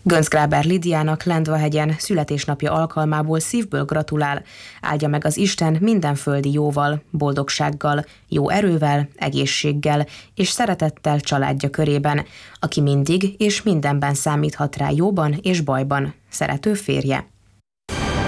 Göncz-Gráber Lidiának Lendvahegyen születésnapja alkalmából szívből gratulál. Áldja meg az Isten minden földi jóval, boldogsággal, jó erővel, egészséggel és szeretettel családja körében, aki mindig és mindenben számíthat rá jóban és bajban, szerető férje.